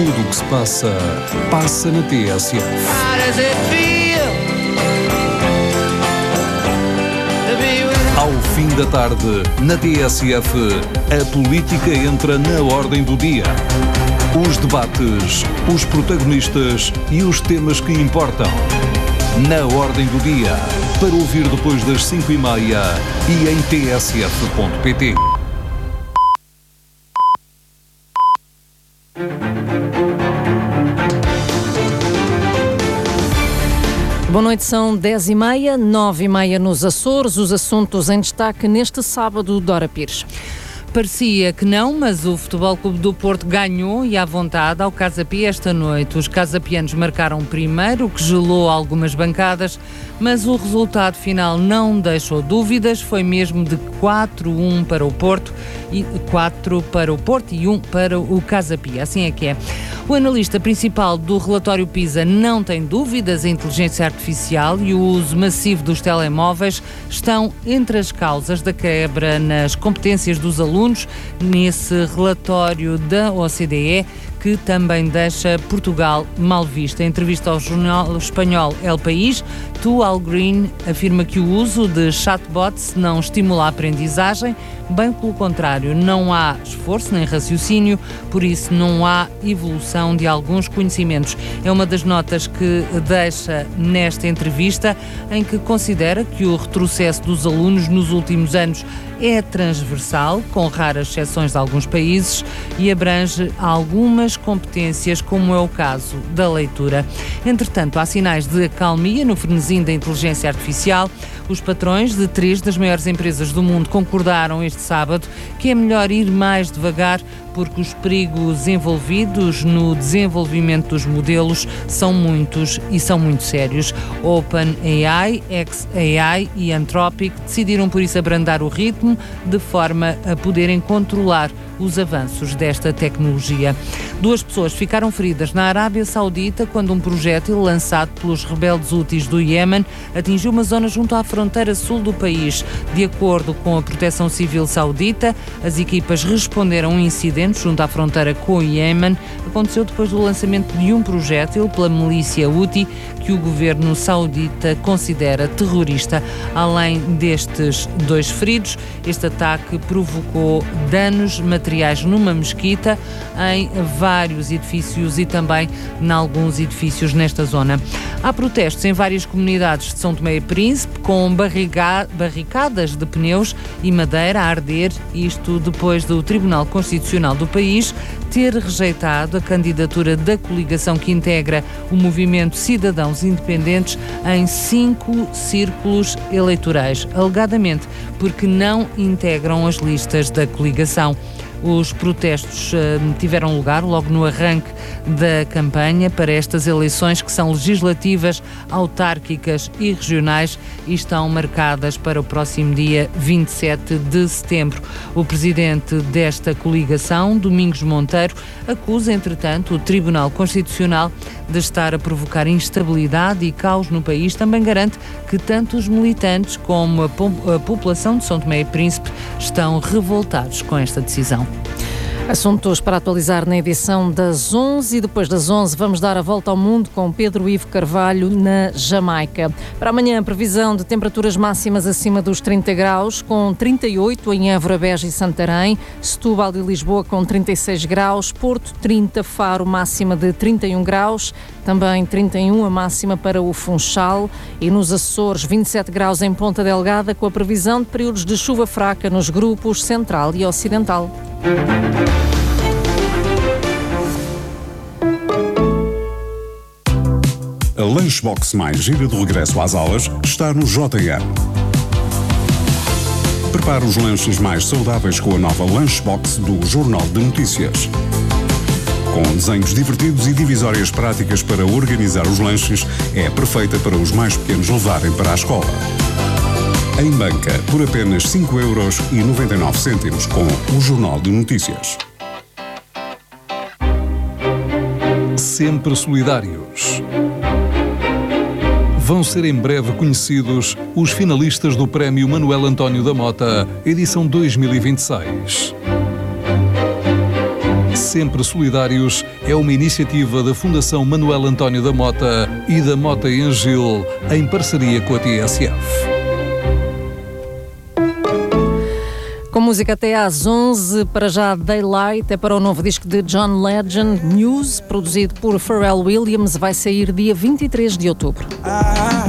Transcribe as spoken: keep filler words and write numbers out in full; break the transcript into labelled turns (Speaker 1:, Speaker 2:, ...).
Speaker 1: Tudo o que se passa, passa na T S F. Ao fim da tarde, na T S F, a política entra na ordem do dia. Os debates, os protagonistas e os temas que importam. Na ordem do dia, para ouvir depois das cinco e meia e em t s f ponto p t.
Speaker 2: Boa noite, são dez e meia, nove e meia nos Açores. Os assuntos em destaque neste sábado, Dora Pires.
Speaker 3: Parecia que não, mas o Futebol Clube do Porto ganhou e à vontade ao Casa Pia esta noite. Os casapianos marcaram primeiro, o que gelou algumas bancadas, mas o resultado final não deixou dúvidas. Foi mesmo de quatro a um para o Porto, e quatro para o Porto e um para o Casa Pia. Assim é que é. O analista principal do relatório PISA não tem dúvidas. A inteligência artificial e o uso massivo dos telemóveis estão entre as causas da quebra nas competências dos alunos, nesse relatório da O C D E, que também deixa Portugal mal vista. Em entrevista ao jornal espanhol El País, Tual Green afirma que o uso de chatbots não estimula a aprendizagem, bem pelo contrário, não há esforço nem raciocínio, por isso não há evolução de alguns conhecimentos. É uma das notas que deixa nesta entrevista, em que considera que o retrocesso dos alunos nos últimos anos é transversal, com raras exceções de alguns países, e abrange algumas competências, como é o caso da leitura. Entretanto, há sinais de acalmia no frenesim da inteligência artificial. Os patrões de três das maiores empresas do mundo concordaram este sábado que é melhor ir mais devagar, porque os perigos envolvidos no desenvolvimento dos modelos são muitos e são muito sérios. OpenAI, xAI e Anthropic decidiram por isso abrandar o ritmo, de forma a poderem controlar os avanços desta tecnologia. Duas pessoas ficaram feridas na Arábia Saudita quando um projétil lançado pelos rebeldes houthis do Iémen atingiu uma zona junto à fronteira sul do país. De acordo com a Proteção Civil Saudita, as equipas responderam a um incidente junto à fronteira com o Iémen. Aconteceu depois do lançamento de um projétil pela milícia Houthi, que o governo saudita considera terrorista. Além destes dois feridos, este ataque provocou danos materiais numa mesquita, em vários edifícios e também em alguns edifícios nesta zona. Há protestos em várias comunidades de São Tomé e Príncipe, com barriga- barricadas de pneus e madeira a arder, isto depois do Tribunal Constitucional do país ter rejeitado a candidatura da coligação que integra o Movimento Cidadãos Independentes em cinco círculos eleitorais, alegadamente porque não integram as listas da coligação. Os protestos uh, tiveram lugar logo no arranque da campanha para estas eleições, que são legislativas, autárquicas e regionais, e estão marcadas para o próximo dia vinte e sete de setembro. O presidente desta coligação, Domingos Monteiro, acusa, entretanto, o Tribunal Constitucional de estar a provocar instabilidade e caos no país. Também garante que tanto os militantes como a, po- a população de São Tomé e Príncipe estão revoltados com esta decisão.
Speaker 2: Assuntos para atualizar na edição das onze, e depois das onze vamos dar a volta ao mundo com Pedro Ivo Carvalho na Jamaica. Para amanhã, previsão de temperaturas máximas acima dos trinta graus, com trinta e oito em Évora, Beja e Santarém, Setúbal e Lisboa com trinta e seis graus, Porto trinta, Faro máxima de trinta e um graus, também trinta e um a máxima para o Funchal, e nos Açores vinte e sete graus em Ponta Delgada, com a previsão de períodos de chuva fraca nos grupos Central e Ocidental.
Speaker 4: A Lunchbox mais gira do regresso às aulas está no J M. Prepare os lanches mais saudáveis com a nova Lunchbox do Jornal de Notícias. Com desenhos divertidos e divisórias práticas para organizar os lanches, é perfeita para os mais pequenos levarem para a escola. Em banca, por apenas cinco euros e noventa e nove cêntimos com o Jornal de Notícias.
Speaker 1: Sempre solidários. Vão ser em breve conhecidos os finalistas do Prémio Manuel António da Mota, edição dois mil e vinte e seis. Sempre Solidários é uma iniciativa da Fundação Manuel António da Mota e da Mota em Gil, em parceria com a T S F.
Speaker 2: Com música até às onze, para já Daylight, é para o novo disco de John Legend, News, produzido por Pharrell Williams, vai sair dia vinte e três de outubro.